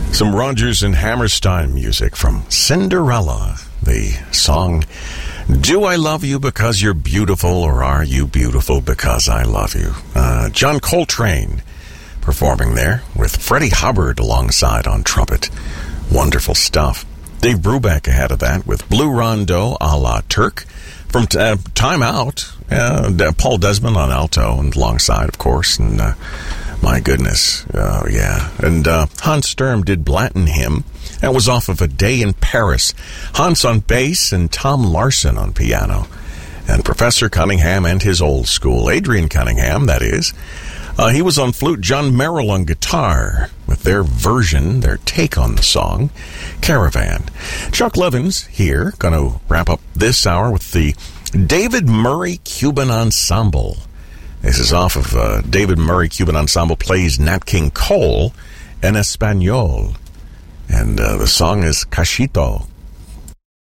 Some Rodgers and Hammerstein music from Cinderella. The song, Do I Love You Because You're Beautiful, or Are You Beautiful Because I Love You? John Coltrane performing there with Freddie Hubbard alongside on trumpet. Wonderful stuff. Dave Brubeck ahead of that with Blue Rondo a la Turk. From Time Out, Paul Desmond on alto and alongside, of course, and my goodness, yeah. And Hans Sturm did Blanton Hymn. That was off of A Day in Paris. Hans on bass and Tom Larson on piano. And Professor Cunningham and his old school, Adrian Cunningham, that is. He was on flute, John Merrill on guitar, with their version, their take on the song, Caravan. Chuck Levins here, going to wrap up this hour with the David Murray Cuban Ensemble. This is off of David Murray Cuban Ensemble plays Nat King Cole en Espanol. And the song is Cachito.